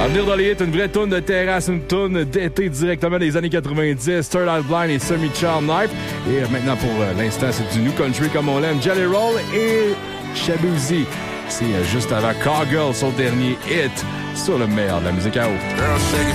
En venir dans les hits, une vraie toune de terrasse, une toune d'été directement des années 90, Third Eye Blind et Semi-Child Knife. Et maintenant, pour l'instant, c'est du New Country comme on l'aime, Jelly Roll et Shabuzi. C'est juste avant Cowgirl, son dernier hit sur le meilleur de la musique à eau. Girl, shake it,